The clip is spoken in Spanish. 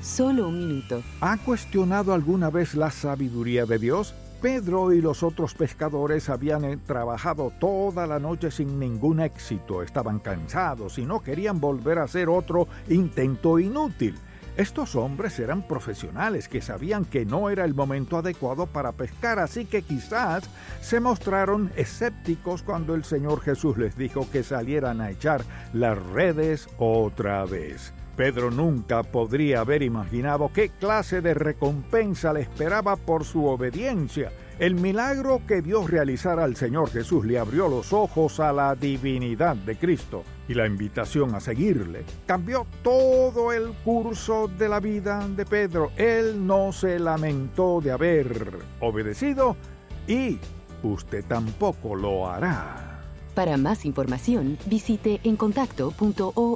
Solo un minuto. ¿Ha cuestionado alguna vez la sabiduría de Dios? Pedro y los otros pescadores habían trabajado toda la noche sin ningún éxito. Estaban cansados y no querían volver a hacer otro intento inútil. Estos hombres eran profesionales que sabían que no era el momento adecuado para pescar, así que quizás se mostraron escépticos cuando el Señor Jesús les dijo que salieran a echar las redes otra vez. Pedro nunca podría haber imaginado qué clase de recompensa le esperaba por su obediencia. El milagro que Dios realizara al Señor Jesús le abrió los ojos a la divinidad de Cristo, y la invitación a seguirle cambió todo el curso de la vida de Pedro. Él no se lamentó de haber obedecido, y usted tampoco lo hará. Para más información, visite encontacto.org.